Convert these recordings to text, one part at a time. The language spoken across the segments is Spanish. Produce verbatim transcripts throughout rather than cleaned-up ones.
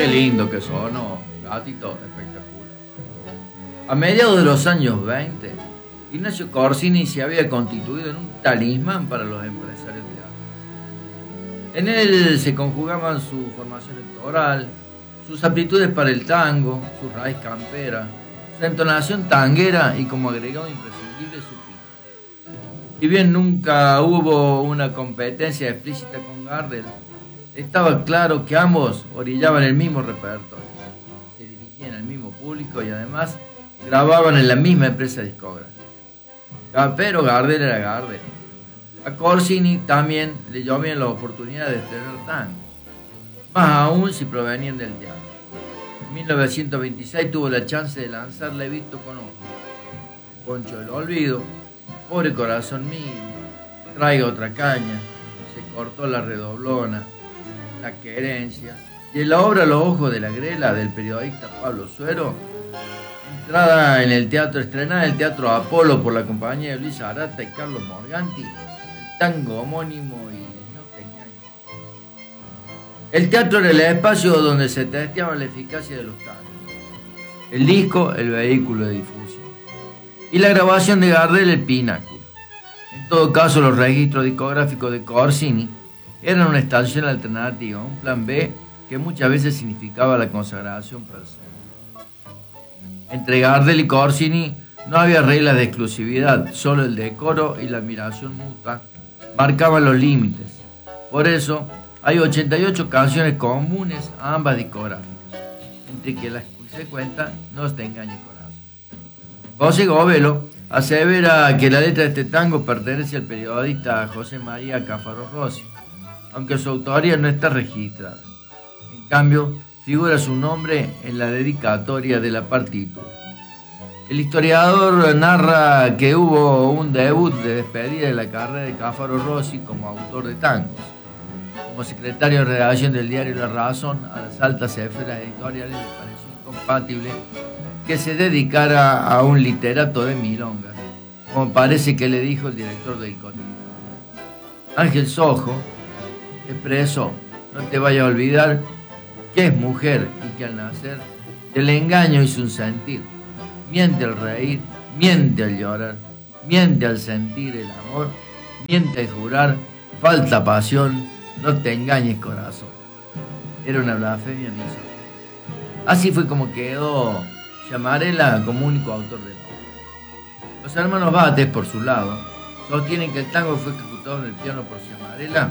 Qué lindo que sonó, gatito, espectacular. A mediados de los años veinte, Ignacio Corsini se había constituido en un talismán para los empresarios de arte. En él se conjugaban su formación actoral, sus aptitudes para el tango, su raíz campera, su entonación tanguera y como agregado imprescindible su pinta. Si bien nunca hubo una competencia explícita con Gardel, estaba claro que ambos orillaban el mismo repertorio, se dirigían al mismo público y además grababan en la misma empresa discográfica. Pero Gardel era Gardel. A Corsini también le llovían las oportunidades de estrenar tangos, más aún si provenían del teatro. En mil novecientos veintiséis tuvo la chance de lanzar La he visto con otro, Poncho del Olvido, Pobre corazón mío, Traiga otra caña, Se cortó la redoblona, La querencia, y en la obra Los ojos de la grela del periodista Pablo Suero, entrada en el teatro, estrenada en el Teatro Apolo por la compañía de Luis Arata y Carlos Morganti, el tango homónimo y No te engañes. El teatro era el espacio donde se testeaba la eficacia de los tangos, el disco el vehículo de difusión y la grabación de Gardel el pináculo. En todo caso, los registros discográficos de Corsini eran una estación alternativa, un plan B que muchas veces significaba la consagración per se. Entre Gardel y Corsini no había reglas de exclusividad, solo el decoro y la admiración mutua marcaban los límites. Por eso, hay ochenta y ocho canciones comunes a ambas discográficas, entre que las que se cuentan No te engañes corazón. José Govelo asevera que la letra de este tango pertenece al periodista José María Cáfaro Rossi, aunque su autoría no está registrada. En cambio, figura su nombre en la dedicatoria de la partitura. El historiador narra que hubo un debut de despedida de la carrera de Cáfaro Rossi como autor de tangos. Como secretario de redacción del diario La Razón, a las altas esferas editoriales le pareció incompatible que se dedicara a un literato de milongas, como parece que le dijo el director del cotidiano. Ángel Sojo expresó: no te vayas a olvidar que es mujer y que al nacer el engaño hizo un sentir. Miente al reír, miente al llorar, miente al sentir el amor, miente al jurar, falta pasión, no te engañes corazón. Era una blasfemia misógina. Así fue como quedó Llamarela como único autor de la obra. Los hermanos Bates, por su lado, sostienen que el tango fue ejecutado en el piano por Llamarela,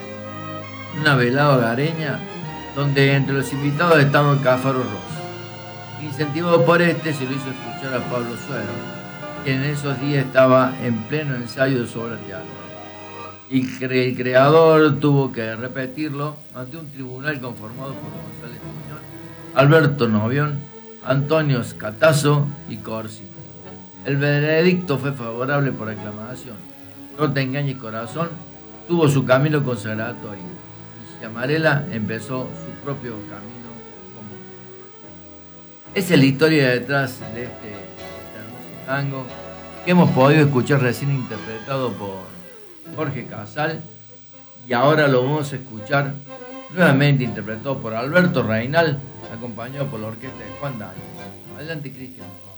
una velada hogareña donde entre los invitados estaba Cáfaro Rossi. Incentivado por este, se lo hizo escuchar a Pablo Suero, quien en esos días estaba en pleno ensayo de su obra teatral. Y el creador tuvo que repetirlo ante un tribunal conformado por González Muñoz, Alberto Novión, Antonio Scatazo y Corsini. El veredicto fue favorable por aclamación. No te engañes corazón tuvo su camino consagratorio y Llamarela empezó su propio camino como. Esa es la historia detrás de este, este hermoso tango que hemos podido escuchar recién interpretado por Jorge Casal y ahora lo vamos a escuchar nuevamente interpretado por Alberto Reinal, acompañado por la orquesta de Juan Daniel. Adelante, Cristian.